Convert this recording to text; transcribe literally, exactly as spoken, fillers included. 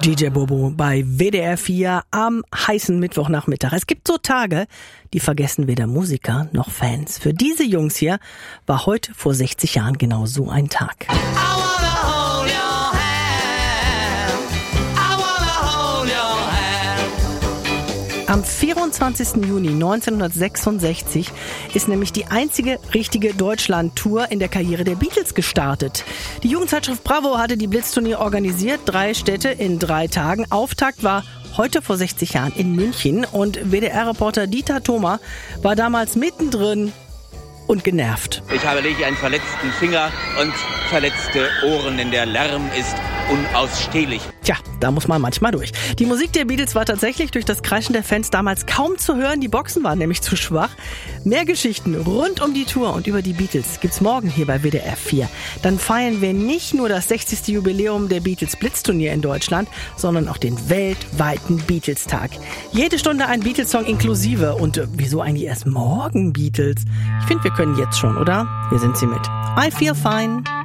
D J Bobo bei W D R vier am heißen Mittwochnachmittag. Es gibt so Tage, die vergessen weder Musiker noch Fans. Für diese Jungs hier war heute vor sechzig Jahren genau so ein Tag. Am vierundzwanzigsten Juni neunzehnhundertsechsundsechzig ist nämlich die einzige richtige Deutschland-Tour in der Karriere der Beatles gestartet. Die Jugendzeitschrift Bravo hatte die Blitzturnier organisiert, drei Städte in drei Tagen. Auftakt war heute vor sechzig Jahren in München und W D R-Reporter Dieter Thoma war damals mittendrin und genervt. Ich habe lediglich einen verletzten Finger und verletzte Ohren, denn der Lärm ist unausstehlich. Tja, da muss man manchmal durch. Die Musik der Beatles war tatsächlich durch das Kreischen der Fans damals kaum zu hören. Die Boxen waren nämlich zu schwach. Mehr Geschichten rund um die Tour und über die Beatles gibt's morgen hier bei W D R vier. Dann feiern wir nicht nur das sechzigste Jubiläum der Beatles Blitzturnier in Deutschland, sondern auch den weltweiten Beatles-Tag. Jede Stunde ein Beatles-Song inklusive. Und äh, wieso eigentlich erst morgen Beatles? Ich finde, wir können jetzt schon, oder? Hier sind sie mit I Feel Fine.